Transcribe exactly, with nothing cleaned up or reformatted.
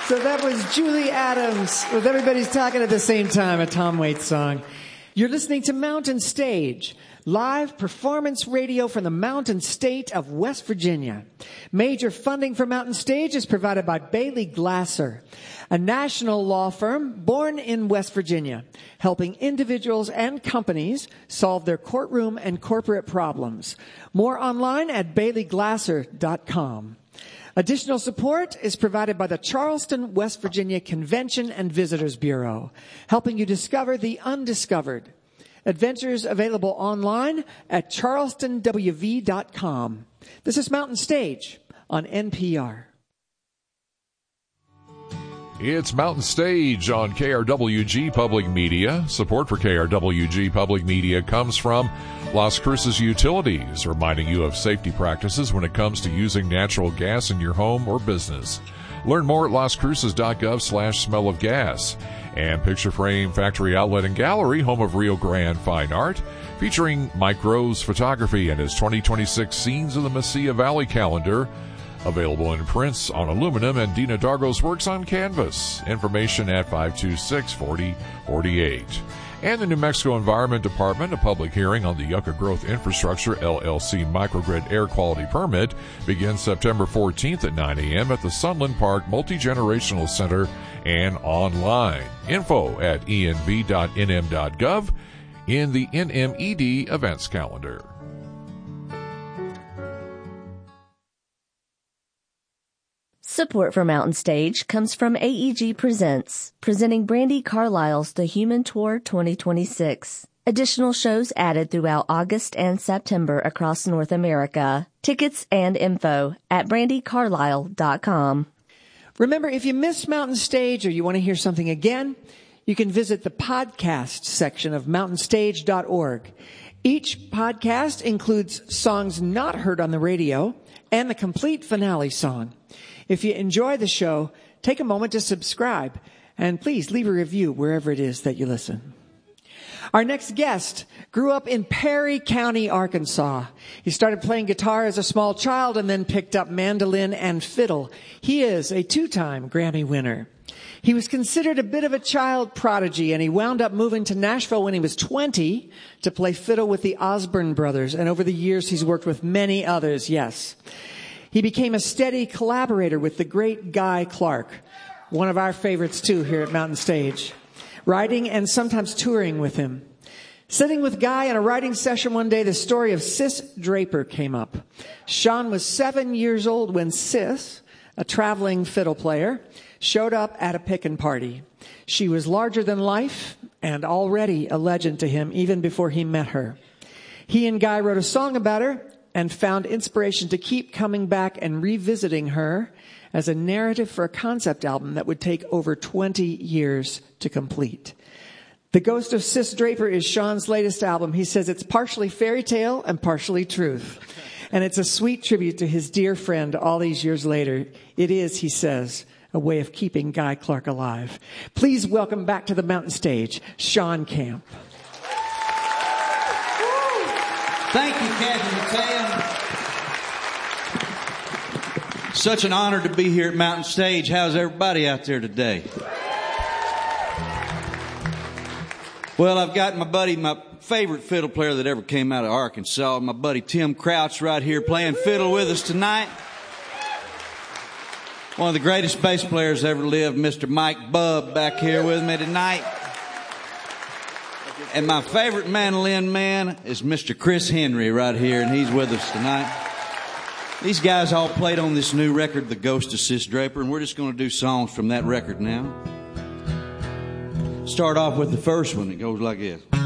So that was Julie Adams with Everybody's Talking at the Same Time, a Tom Waits song. You're listening to Mountain Stage, live performance radio from the Mountain State of West Virginia. Major funding for Mountain Stage is provided by Bailey Glasser, a national law firm born in West Virginia, helping individuals and companies solve their courtroom and corporate problems. More online at bailey glasser dot com. Additional support is provided by the Charleston, West Virginia Convention and Visitors Bureau, helping you discover the undiscovered. Adventures available online at charleston w v dot com. This is Mountain Stage on N P R. It's Mountain Stage on K R W G Public Media. Support for K R W G Public Media comes from Las Cruces Utilities, reminding you of safety practices when it comes to using natural gas in your home or business. Learn more at las cruces dot gov slash smell of gas. And Picture Frame Factory Outlet and Gallery, home of Rio Grande Fine Art, featuring Mike Rose Photography and his twenty twenty-six Scenes of the Mesilla Valley calendar. Available in prints on aluminum, and Dina Dargo's works on canvas. Information at five two six, four zero four eight. And the New Mexico Environment Department, a public hearing on the Yucca Growth Infrastructure L L C microgrid air quality permit, begins September fourteenth at nine a.m. at the Sunland Park Multi-Generational Center and online. Info at e n v dot n m dot gov in the N M E D events calendar. Support for Mountain Stage comes from A E G Presents, presenting Brandi Carlile's The Human Tour twenty twenty-six. Additional shows added throughout August and September across North America. Tickets and info at brandi carlile dot com. Remember, if you missed Mountain Stage or you want to hear something again, you can visit the podcast section of mountain stage dot org. Each podcast includes songs not heard on the radio and the complete finale song. If you enjoy the show, take a moment to subscribe, and please leave a review wherever it is that you listen. Our next guest grew up in Perry County, Arkansas. He started playing guitar as a small child and then picked up mandolin and fiddle. He is a two-time Grammy winner. He was considered a bit of a child prodigy, and he wound up moving to Nashville when he was twenty to play fiddle with the Osborne Brothers, and over the years he's worked with many others, yes. He became a steady collaborator with the great Guy Clark, one of our favorites too here at Mountain Stage, writing and sometimes touring with him. Sitting with Guy in a writing session one day, the story of Sis Draper came up. Sean was seven years old when Sis, a traveling fiddle player, showed up at a pickin' party. She was larger than life and already a legend to him even before he met her. He and Guy wrote a song about her and found inspiration to keep coming back and revisiting her as a narrative for a concept album that would take over twenty years to complete. The Ghost of Sis Draper is Sean's latest album. He says it's partially fairy tale and partially truth. And it's a sweet tribute to his dear friend all these years later. It is, he says, a way of keeping Guy Clark alive. Please welcome back to the Mountain Stage, Sean Camp. Thank you, Kathy Mattea. Such an honor to be here at Mountain Stage. How's everybody out there today? Well, I've got my buddy, my favorite fiddle player that ever came out of Arkansas, my buddy Tim Crouch right here playing fiddle with us tonight. One of the greatest bass players ever lived, Mister Mike Bubb, back here with me tonight. And my favorite mandolin man is Mister Chris Henry right here, and he's with us tonight. These guys all played on this new record, The Ghost of Sis Draper, and we're just going to do songs from that record now. Start off with the first one. It goes like this.